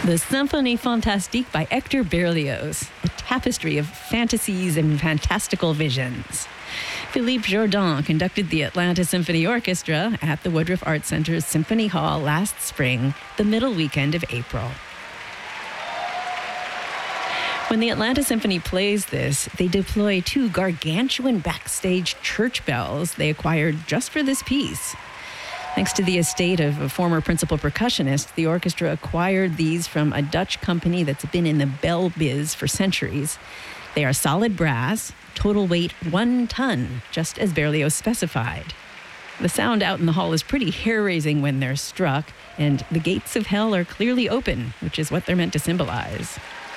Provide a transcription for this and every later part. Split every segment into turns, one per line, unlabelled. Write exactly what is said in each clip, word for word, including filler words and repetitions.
The Symphonie Fantastique by Hector Berlioz, a tapestry of fantasies and fantastical visions. Philippe Jourdan conducted the Atlanta Symphony Orchestra at the Woodruff Arts Center's Symphony Hall last spring, the middle weekend of April. When the Atlanta Symphony plays this, they deploy two gargantuan backstage church bells they acquired just for this piece. Thanks to the estate of a former principal percussionist, the orchestra acquired these from a Dutch company that's been in the bell biz for centuries. They are solid brass, total weight one ton, just as Berlioz specified. The sound out in the hall is pretty hair-raising when they're struck, and the gates of hell are clearly open, which is what they're meant to symbolize.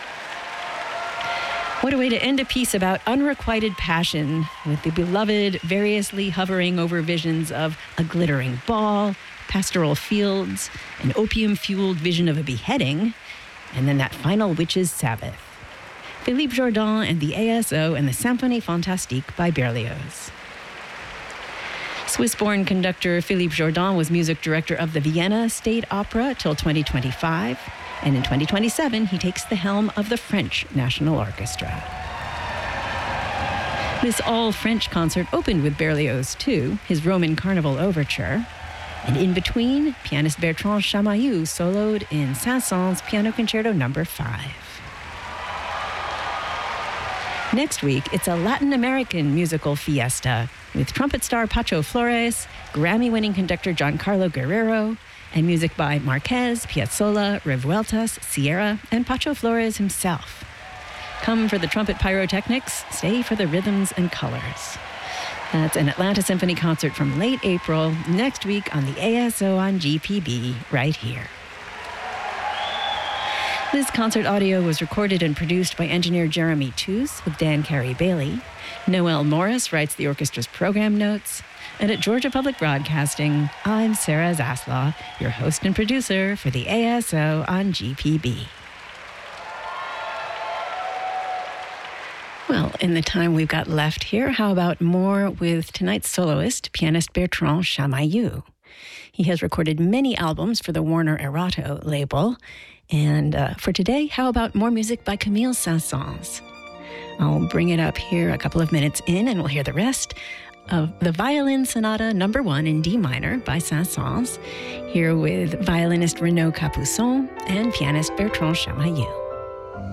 What a way to end a piece about unrequited passion, with the beloved variously hovering over visions of a glittering ball, pastoral fields, an opium-fueled vision of a beheading, and then that final witch's Sabbath. Philippe Jourdan and the A S O and the Symphonie Fantastique by Berlioz. Swiss-born conductor Philippe Jourdan was music director of the Vienna State Opera till twenty twenty-five. And in twenty twenty-seven, he takes the helm of the French National Orchestra. This all-French concert opened with Berlioz, too, his Roman Carnival Overture. And in between, pianist Bertrand Chamayou soloed in Saint-Saëns Piano Concerto number five. Next week, it's a Latin American musical fiesta with trumpet star Pacho Flores, Grammy-winning conductor Giancarlo Guerrero, and music by Marquez, Piazzolla, Revueltas, Sierra, and Pacho Flores himself. Come for the trumpet pyrotechnics, stay for the rhythms and colors. That's an Atlanta Symphony concert from late April, next week on the A S O on G P B, right here. This concert audio was recorded and produced by engineer Jeremy Toos with Dan Carey-Bailey. Noel Morris writes the orchestra's program notes. And at Georgia Public Broadcasting, I'm Sarah Zaslaw, your host and producer for the A S O on G P B. Well, in the time we've got left here, how about more with tonight's soloist, pianist Bertrand Chamayou? He has recorded many albums for the Warner Erato label. And uh, for today, how about more music by Camille Saint-Saëns? I'll bring it up here a couple of minutes in, and we'll hear the rest of the Violin Sonata number one in D minor by Saint-Saëns, here with violinist Renaud Capuçon and pianist Bertrand Chamayou.